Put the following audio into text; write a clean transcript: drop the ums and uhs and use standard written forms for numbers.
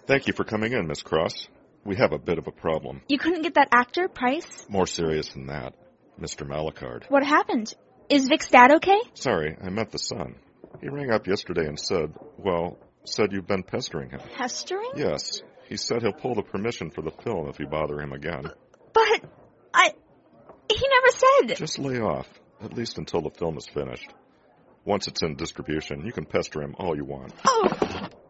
Thank you for coming in, Miss Cross. We have a bit of a problem. You couldn't get that actor, Price? More serious than that. Mr. Malachard. What happened? Is Vic's dad okay? Sorry, I meant the son. He rang up yesterday and said you've been pestering him. Pestering? Yes. He said he'll pull the permission for the film if you bother him again. But he never said. Just lay off, at least until the film is finished. Once it's in distribution, you can pester him all you want. Oh!